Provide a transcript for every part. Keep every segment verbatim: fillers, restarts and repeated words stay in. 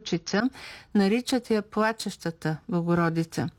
Троеручица, наричат я плачещата Богородица.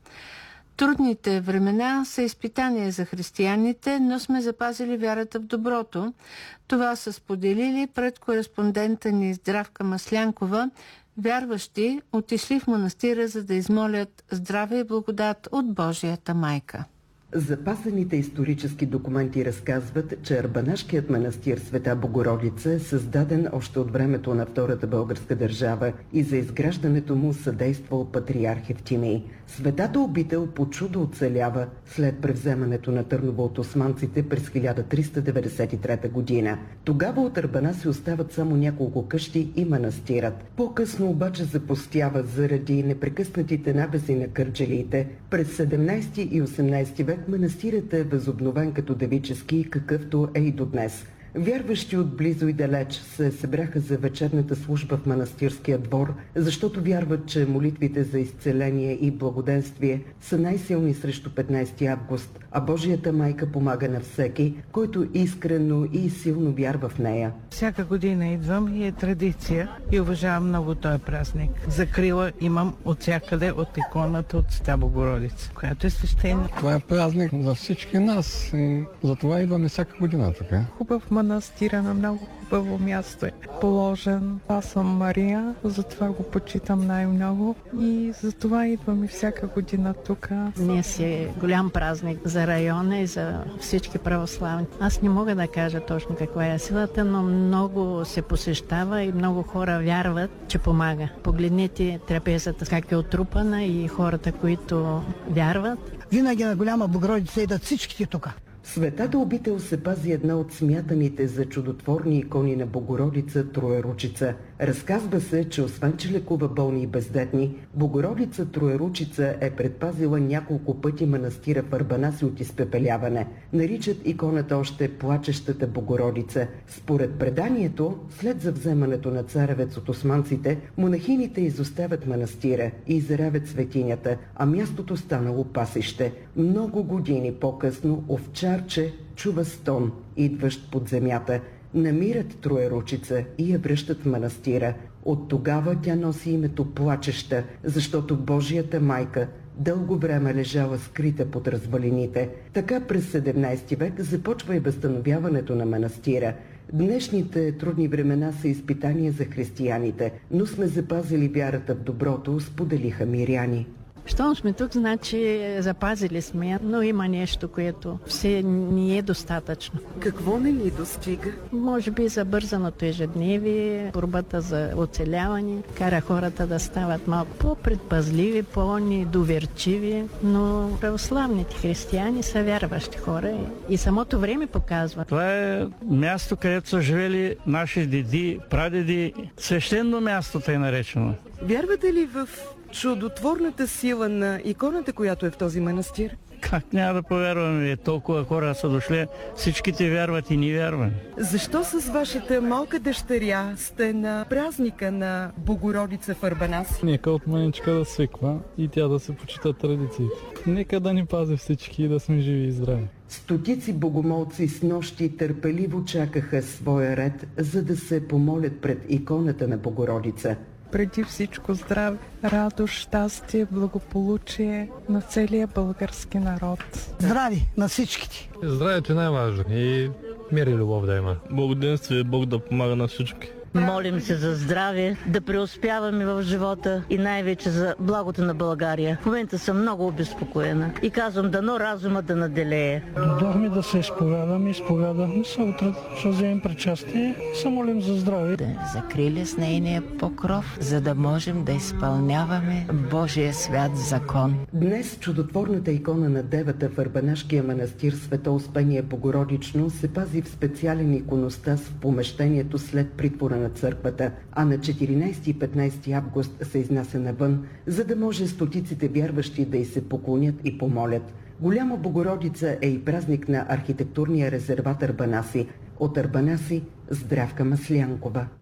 Трудните времена са изпитания за християните, но сме запазили вярата в доброто. Това са споделили пред кореспондента ни Здравка Маслянкова, вярващи отишли в манастира, за да измолят здраве и благодат от Божията майка. Запазените исторически документи разказват, че Арбанашкият манастир Света Богородица е създаден още от времето на Втората българска държава и за изграждането му съдействал патриарх Евтимий. Светата обител по чудо оцелява след превземането на Търново от османците през хиляда триста деветдесет и трета година. Тогава от Арбанаси остават само няколко къщи и манастирът. По-късно обаче запустява заради непрекъснатите набези на кърджалиите. През седемнадесети и осемнадесети век манастирът е възобновен като девически, какъвто е и до днес. Вярващи от близо и далеч се събраха за вечерната служба в манастирския двор, защото вярват, че молитвите за изцеление и благоденствие са най-силни срещу петнадесети август, а Божията майка помага на всеки, който искрено и силно вярва в нея. Всяка година идвам и е традиция и уважавам много този празник. Закрила имам от всякъде от иконата от Света Богородица, която е свещена. Това е празник за всички нас и затова идваме всяка година така. Хубав манастира, на много хубаво място е положен. Аз съм Мария, затова го почитам най-много и затова идвам и всяка година тук. Днес е голям празник за района и за всички православни. Аз не мога да кажа точно каква е силата, но много се посещава и много хора вярват, че помага. Погледнете трапезата как е отрупана и хората, които вярват. Винаги на голяма Богородица идат всичките тук. Светата обител се пази една от смятаните за чудотворни икони на Богородица Троеручица. Разказва се, че освен че лекува болни и бездетни, Богородица Троеручица е предпазила няколко пъти манастира в Арбанаси от изпепеляване. Наричат иконата още плачещата Богородица. Според преданието, след завземането на царевец от османците, монахините изоставят манастира и заравят светинята, а мястото станало пасище. Много години по-късно овчарче чува стон, идващ под земята. Намират Троеручица и я връщат в манастира. От тогава тя носи името Плачеща, защото Божията майка дълго време лежала скрита под развалините. Така през седемнадесети век започва и възстановяването на манастира. Днешните трудни времена са изпитания за християните, но сме запазили вярата в доброто, споделиха миряни. Щом сме тук, значи запазили сме, но има нещо, което все не е достатъчно. Какво не ни достига? Може би забързаното ежедневие, борбата за оцеляване, кара хората да стават малко по-предпазливи, по-недоверчиви, но православните християни са вярващи хора и самото време показва. Това е място, където са живели наши деди, прадеди, свещено място тъй наречено. Вярвате ли в чудотворната сила на иконата, която е в този манастир? Как няма да повярваме? Толкова хора са дошли, всичките вярват и ни вярваме. Защо с вашата малка дъщеря сте на празника на Богородица в Арбанаси? Нека от маничка да свиква и тя да се почита традициите. Нека да ни пази всички и да сме живи и здрави. Стотици богомолци с нощи търпеливо чакаха своя ред, за да се помолят пред иконата на Богородица. Преди всичко здраве, радост, щастие, благополучие на целия български народ. Здрави на всичките! Здравето е най-важно и мир и любов да има. Благоденствие, Бог да помага на всички. Молим се за здраве, да преуспяваме в живота и най-вече за благото на България. В момента съм много обезпокоена и казвам, дано разума да наделее. Дойдохме да се изповядаме, изповядахме се, утре ще вземем причастие и се молим за здраве. Да закрили с нейния покров, за да можем да изпълняваме Божия свят закон. Днес чудотворната икона на Девата в Арбанашкия манастир Свето Успение Богородично се пази в специален иконостас в помещението след притвора на църквата, а на четиринадесети и петнадесети август се изнася навън, за да може стотиците вярващи да й се поклонят и помолят. Голяма Богородица е и празник на архитектурния резерват Арбанаси. От Арбанаси Здравка Маслянкова.